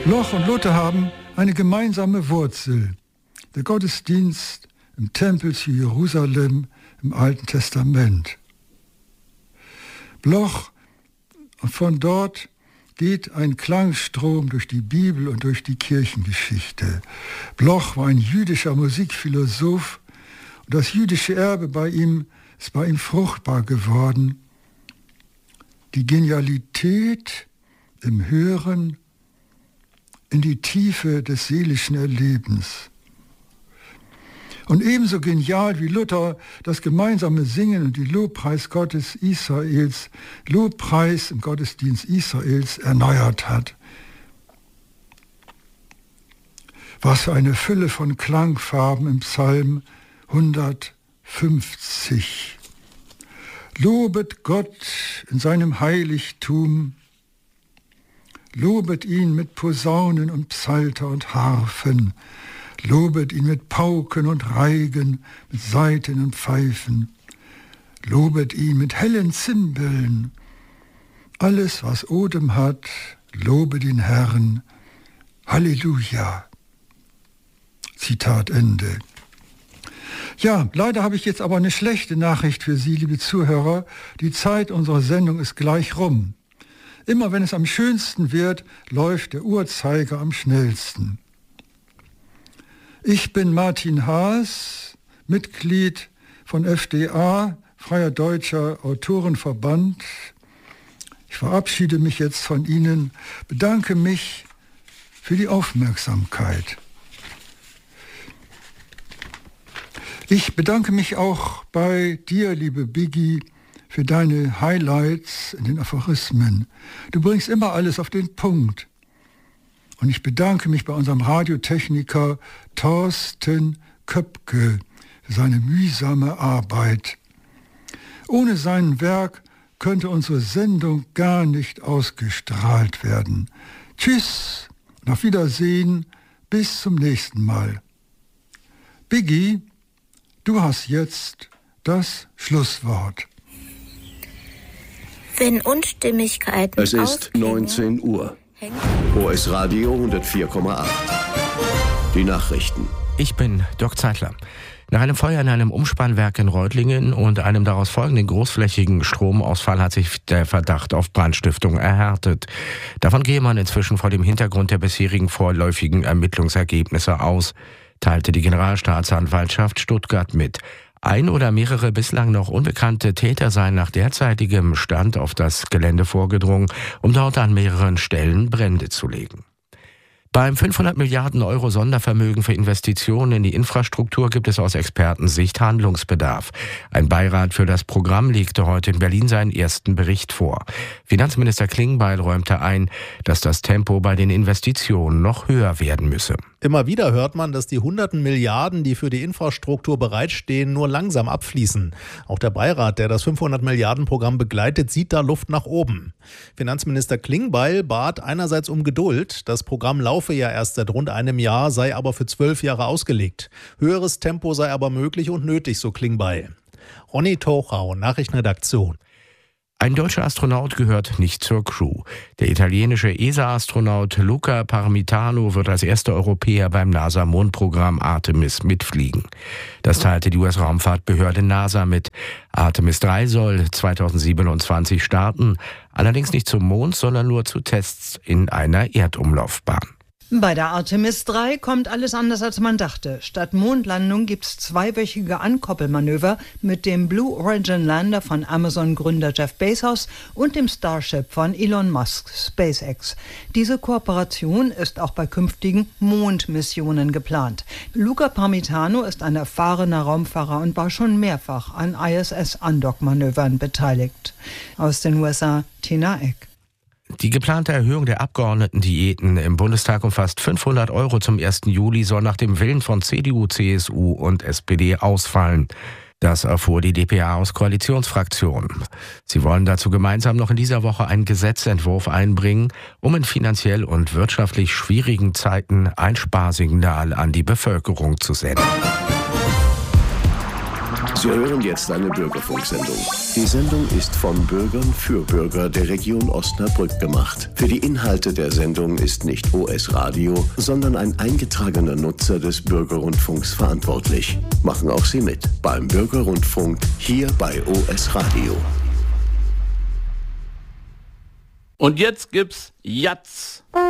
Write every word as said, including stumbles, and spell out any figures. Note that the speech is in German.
Bloch und Luther haben eine gemeinsame Wurzel. Der Gottesdienst im Tempel zu Jerusalem im Alten Testament. Bloch, von dort geht ein Klangstrom durch die Bibel und durch die Kirchengeschichte. Bloch war ein jüdischer Musikphilosoph und das jüdische Erbe bei ihm ist bei ihm fruchtbar geworden. Die Genialität im Hören in die Tiefe des seelischen Erlebens. Und ebenso genial wie Luther das gemeinsame Singen und die Lobpreis Gottes Israels, Lobpreis im Gottesdienst Israels erneuert hat. Was für eine Fülle von Klangfarben im Psalm hundertfünfzig. Lobet Gott in seinem Heiligtum, lobet ihn mit Posaunen und Psalter und Harfen, lobet ihn mit Pauken und Reigen, mit Saiten und Pfeifen, lobet ihn mit hellen Zimbeln. Alles, was Odem hat, lobe den Herrn. Halleluja. Zitat Ende. Ja, leider habe ich jetzt aber eine schlechte Nachricht für Sie, liebe Zuhörer. Die Zeit unserer Sendung ist gleich rum. Immer wenn es am schönsten wird, läuft der Uhrzeiger am schnellsten. Ich bin Martin Haas, Mitglied von F D A, Freier Deutscher Autorenverband. Ich verabschiede mich jetzt von Ihnen, bedanke mich für die Aufmerksamkeit. Ich bedanke mich auch bei dir, liebe Biggie, für deine Highlights in den Aphorismen. Du bringst immer alles auf den Punkt. Und ich bedanke mich bei unserem Radiotechniker Thorsten Köpke für seine mühsame Arbeit. Ohne sein Werk könnte unsere Sendung gar nicht ausgestrahlt werden. Tschüss und auf Wiedersehen, bis zum nächsten Mal. Biggie, du hast jetzt das Schlusswort. Wenn Unstimmigkeiten Es ist neunzehn Uhr. O S Radio hundertvier Komma acht. Die Nachrichten. Ich bin Dirk Zeitler. Nach einem Feuer in einem Umspannwerk in Reutlingen und einem daraus folgenden großflächigen Stromausfall hat sich der Verdacht auf Brandstiftung erhärtet. Davon gehe man inzwischen vor dem Hintergrund der bisherigen vorläufigen Ermittlungsergebnisse aus, teilte die Generalstaatsanwaltschaft Stuttgart mit. Ein oder mehrere bislang noch unbekannte Täter seien nach derzeitigem Stand auf das Gelände vorgedrungen, um dort an mehreren Stellen Brände zu legen. Beim fünfhundert Milliarden Euro Sondervermögen für Investitionen in die Infrastruktur gibt es aus Expertensicht Handlungsbedarf. Ein Beirat für das Programm legte heute in Berlin seinen ersten Bericht vor. Finanzminister Klingbeil räumte ein, dass das Tempo bei den Investitionen noch höher werden müsse. Immer wieder hört man, dass die hunderten Milliarden, die für die Infrastruktur bereitstehen, nur langsam abfließen. Auch der Beirat, der das fünfhundert Milliarden Programm begleitet, sieht da Luft nach oben. Finanzminister Klingbeil bat einerseits um Geduld. Das Programm laufe ja erst seit rund einem Jahr, sei aber für zwölf Jahre ausgelegt. Höheres Tempo sei aber möglich und nötig, so Klingbeil. Ronny Tochau, Nachrichtenredaktion. Ein deutscher Astronaut gehört nicht zur Crew. Der italienische E S A-Astronaut Luca Parmitano wird als erster Europäer beim NASA-Mondprogramm Artemis mitfliegen. Das teilte die U S-Raumfahrtbehörde NASA mit. Artemis drei soll zweitausendsiebenundzwanzig starten, allerdings nicht zum Mond, sondern nur zu Tests in einer Erdumlaufbahn. Bei der Artemis drei kommt alles anders, als man dachte. Statt Mondlandung gibt's zweiwöchige Ankoppelmanöver mit dem Blue Origin Lander von Amazon-Gründer Jeff Bezos und dem Starship von Elon Musk, SpaceX. Diese Kooperation ist auch bei künftigen Mondmissionen geplant. Luca Parmitano ist ein erfahrener Raumfahrer und war schon mehrfach an I S S-Andock-Manövern beteiligt. Aus den U S A, Tina Eck. Die geplante Erhöhung der Abgeordnetendiäten im Bundestag um fast fünfhundert Euro zum ersten Juli soll nach dem Willen von C D U, C S U und S P D ausfallen. Das erfuhr die d p a aus Koalitionsfraktionen. Sie wollen dazu gemeinsam noch in dieser Woche einen Gesetzentwurf einbringen, um in finanziell und wirtschaftlich schwierigen Zeiten ein Sparsignal an die Bevölkerung zu senden. Sie hören jetzt eine Bürgerfunksendung. Die Sendung ist von Bürgern für Bürger der Region Osnabrück gemacht. Für die Inhalte der Sendung ist nicht O S Radio, sondern ein eingetragener Nutzer des Bürgerrundfunks verantwortlich. Machen auch Sie mit beim Bürgerrundfunk hier bei O S Radio. Und jetzt gibt's Jatz.